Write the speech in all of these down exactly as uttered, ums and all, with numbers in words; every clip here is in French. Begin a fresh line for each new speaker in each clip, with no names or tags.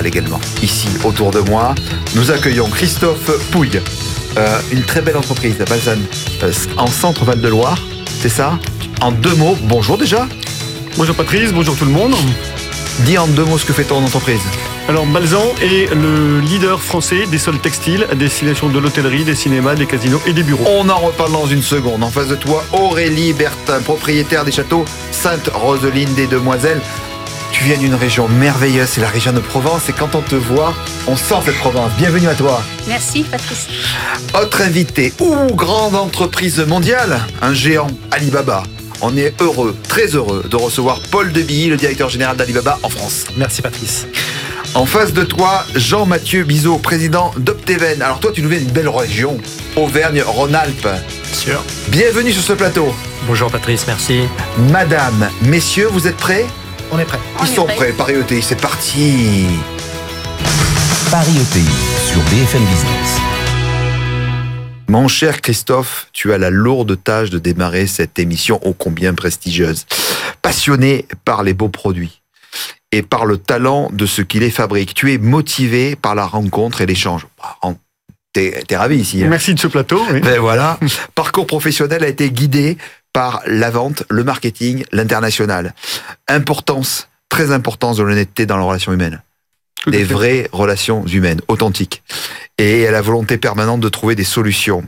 également. Ici, autour de moi, nous accueillons Christophe Pouille. Euh, une très belle entreprise à Balzane, euh, en centre Val-de-Loire, c'est ça? En deux mots, bonjour déjà.
Bonjour Patrice, bonjour tout le monde.
Dis en deux mots ce que fait ton entreprise.
Alors Balzan est le leader français des sols textiles à destination de l'hôtellerie, des cinémas, des casinos et des bureaux.
On en reparle dans une seconde. En face de toi, Aurélie Bertin, propriétaire des châteaux Sainte-Roseline des Demoiselles. Tu viens d'une région merveilleuse, c'est la région de Provence, et quand on te voit, on sent cette Provence. Bienvenue à toi.
Merci Patrice.
Autre invité, ou grande entreprise mondiale, un géant, Alibaba. On est heureux, très heureux de recevoir Paul Debilly, le directeur général d'Alibaba en France.
Merci Patrice.
En face de toi, Jean-Mathieu Bizot, président d'Opteven. Alors toi, tu nous viens d'une belle région, Auvergne-Rhône-Alpes.
Sûr.
Bienvenue sur ce plateau.
Bonjour Patrice, merci.
Madame, messieurs, vous êtes prêts?
On est prêts.
On
Ils
est
sont
prêts.
prêts, Paris E T I, c'est parti.
Paris E T I sur B F M Business.
Mon cher Christophe, tu as la lourde tâche de démarrer cette émission ô combien prestigieuse. Passionné par les beaux produits et par le talent de ce qui les fabrique. Tu es motivé par la rencontre et l'échange. T'es, t'es ravi ici. Hein?
Merci de ce plateau. Oui.
Ben voilà. Parcours professionnel a été guidé par la vente, le marketing, l'international. Importance, très importance de l'honnêteté dans la relation humaine.
Tout à
Des
fait.
vraies relations humaines, authentiques. Et la volonté permanente de trouver des solutions.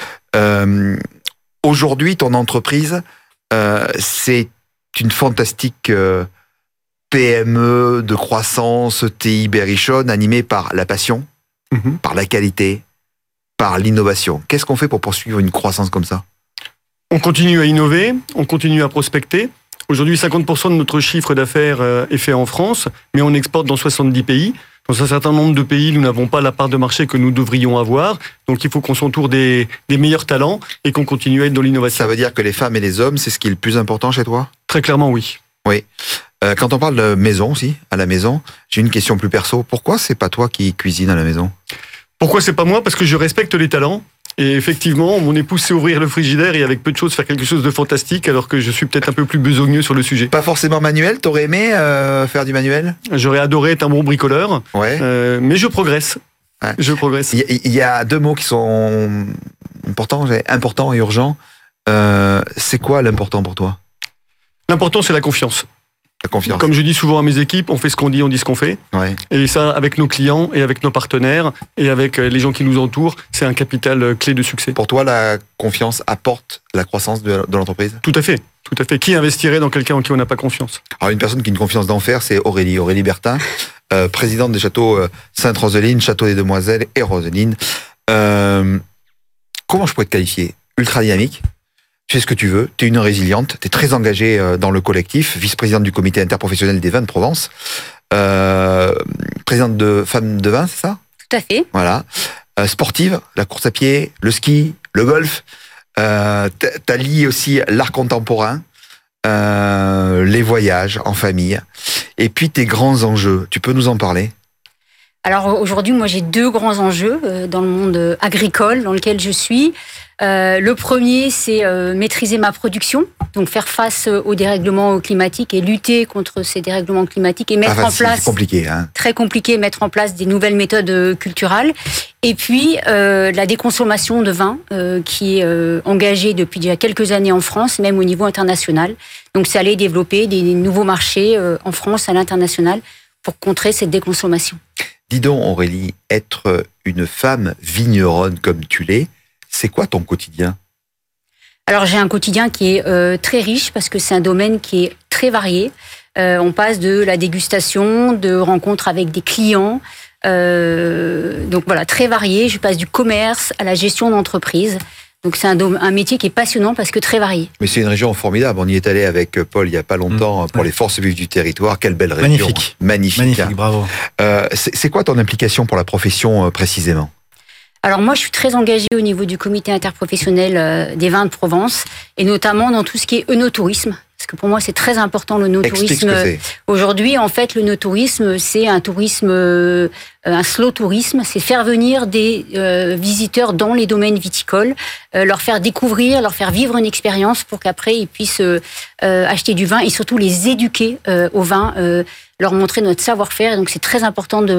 Euh, aujourd'hui, ton entreprise, euh, c'est une fantastique euh, P M E de croissance, T I berrichonne, animée par la passion,
Mhm.
par la qualité, par l'innovation. Qu'est-ce qu'on fait pour poursuivre une croissance comme ça?
On continue à innover, on continue à prospecter. Aujourd'hui, cinquante pour cent de notre chiffre d'affaires euh, est fait en France, mais on exporte dans soixante-dix pays. Dans un certain nombre de pays, nous n'avons pas la part de marché que nous devrions avoir. Donc, il faut qu'on s'entoure des, des meilleurs talents et qu'on continue à être dans l'innovation.
Ça veut dire que les femmes et les hommes, c'est ce qui est le plus important chez toi?
Très clairement, oui.
Oui. Euh, quand on parle de maison aussi, à la maison, j'ai une question plus perso. Pourquoi c'est pas toi qui cuisine à la maison?
Pourquoi c'est pas moi? Parce que je respecte les talents. Et effectivement, mon épouse sait ouvrir le frigidaire et avec peu de choses faire quelque chose de fantastique, alors que je suis peut-être un peu plus besogneux sur le sujet.
Pas forcément manuel, t'aurais aimé euh, faire du manuel?
J'aurais adoré être un bon bricoleur,
Ouais.
euh, mais je progresse.
Ouais.
Je progresse.
Il y, a- il y a deux mots qui sont importants, important et urgent. Euh, c'est quoi l'important pour toi?
L'important, c'est la confiance.
La confiance.
Comme je dis souvent à mes équipes, on fait ce qu'on dit, on dit ce qu'on fait.
Ouais.
Et ça, avec nos clients et avec nos partenaires et avec les gens qui nous entourent, c'est un capital clé de succès.
Pour toi, la confiance apporte la croissance de, de l'entreprise?
Tout à fait. Tout à fait. Qui investirait dans quelqu'un en qui on n'a pas confiance?
Alors, une personne qui a une confiance d'enfer, c'est Aurélie. Aurélie Bertin, euh, présidente des châteaux euh, Sainte-Roseline, Château des Demoiselles et Roseline. Euh, comment je pourrais te qualifier? Ultra dynamique. Tu fais ce que tu veux, tu es une résiliente, tu es très engagée euh, dans le collectif, vice-présidente du comité interprofessionnel des vins de Provence, euh, présidente de Femmes de Vin, c'est ça?
Tout à fait.
Voilà. Euh, sportive, la course à pied, le ski, le golf. Euh, tu allies aussi l'art contemporain, euh, les voyages en famille, et puis tes grands enjeux. Tu peux nous en parler?
Alors aujourd'hui, moi j'ai deux grands enjeux euh, dans le monde euh, agricole dans lequel je suis. Euh, le premier, c'est euh, maîtriser ma production, donc faire face euh, aux dérèglements climatiques et lutter contre ces dérèglements climatiques et mettre
Pas
en
facile,
place,
c'est compliqué. Hein.
très compliqué, mettre en place des nouvelles méthodes euh, culturales. Et puis euh, la déconsommation de vin euh, qui est euh, engagée depuis déjà quelques années en France, même au niveau international. Donc c'est aller développer des nouveaux marchés euh, en France, à l'international, pour contrer cette déconsommation.
Dis donc, Aurélie, être une femme vigneronne comme tu l'es, c'est quoi ton quotidien?
Alors j'ai un quotidien qui est euh, très riche parce que c'est un domaine qui est très varié. Euh, on passe de la dégustation, de rencontres avec des clients, euh, donc voilà, très varié. Je passe du commerce à la gestion d'entreprise. Donc c'est un, dom- un métier qui est passionnant parce que très varié.
Mais c'est une région formidable. On y est allé avec Paul il y a pas longtemps
Mmh.
pour les forces vives du territoire. Quelle belle région.
Magnifique.
Magnifique.
Magnifique,
hein.
bravo.
Euh, c'est c'est quoi ton implication pour la profession euh, précisément?
Alors moi, je suis très engagée au niveau du comité interprofessionnel euh, des vins de Provence et notamment dans tout ce qui est œnotourisme. Parce que pour moi, c'est très important le
Explique ce
no-tourisme.
que c'est.
Aujourd'hui, en fait, le no-tourisme, c'est un tourisme, euh, un slow tourisme. C'est faire venir des euh, visiteurs dans les domaines viticoles, euh, leur faire découvrir, leur faire vivre une expérience pour qu'après ils puissent euh, euh, acheter du vin et surtout les éduquer euh, au vin, euh, leur montrer notre savoir-faire. Et donc, c'est très important de